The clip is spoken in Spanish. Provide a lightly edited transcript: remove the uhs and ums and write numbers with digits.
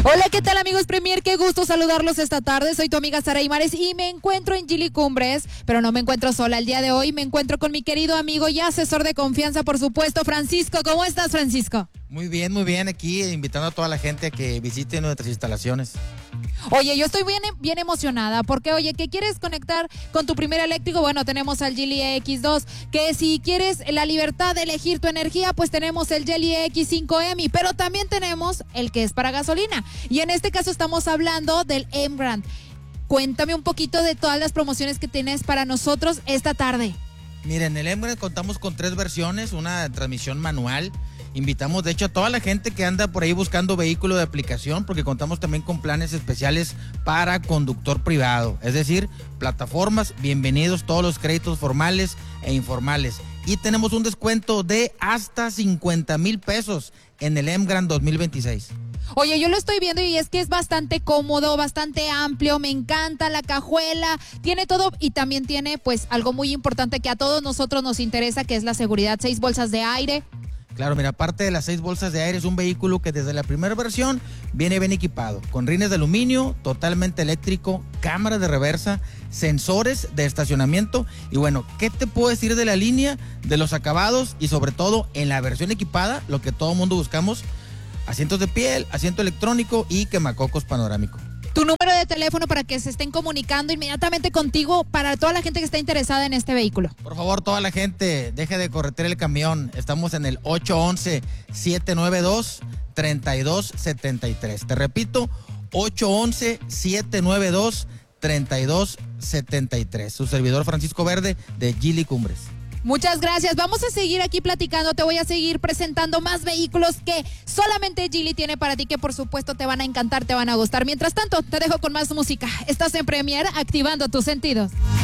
Hola, ¿qué tal, amigos Premier? Qué gusto saludarlos esta tarde. Soy tu amiga Sara Imares y me encuentro en Gili Cumbres, pero no me encuentro sola. El día de hoy me encuentro con mi querido amigo y asesor de confianza, por supuesto, Francisco. ¿Cómo estás, Francisco? Muy bien, aquí invitando a toda la gente a que visite nuestras instalaciones. Oye, yo estoy bien emocionada porque, oye, ¿qué quieres conectar con tu primer eléctrico? Bueno, tenemos al Geely X2, que si quieres la libertad de elegir tu energía, pues tenemos el Geely X5 EMI, pero también tenemos el que es para gasolina. Y en este caso estamos hablando del M-Grand. Cuéntame un poquito de todas las promociones que tienes para nosotros esta tarde. Miren, en el M-Grand contamos con 3 versiones, una transmisión manual. Invitamos, de hecho, a toda la gente que anda por ahí buscando vehículo de aplicación, porque contamos también con planes especiales para conductor privado. Es decir, plataformas, bienvenidos todos los créditos formales e informales. Y tenemos un descuento de hasta 50,000 pesos en el M-Grand 2026. Oye, yo lo estoy viendo y es que es bastante cómodo, bastante amplio, me encanta la cajuela, tiene todo y también tiene pues algo muy importante que a todos nosotros nos interesa, que es la seguridad, 6 bolsas de aire. Claro, mira, aparte de las 6 bolsas de aire, es un vehículo que desde la primera versión viene bien equipado, con rines de aluminio, totalmente eléctrico, cámara de reversa, sensores de estacionamiento. Y bueno, ¿qué te puedo decir de la línea, de los acabados y sobre todo en la versión equipada, lo que todo mundo buscamos? Asientos de piel, asiento electrónico y quemacocos panorámico. Tu número de teléfono para que se estén comunicando inmediatamente contigo para toda la gente que está interesada en este vehículo. Por favor, toda la gente, deje de corretear el camión. Estamos en el 811-792-3273. Te repito, 811-792-3273. Su servidor Francisco Verde de Gili Cumbres. Muchas gracias. Vamos a seguir aquí platicando. Te voy a seguir presentando más vehículos que solamente Geely tiene para ti, que por supuesto te van a encantar, te van a gustar. Mientras tanto, te dejo con más música. Estás en Premier, activando tus sentidos.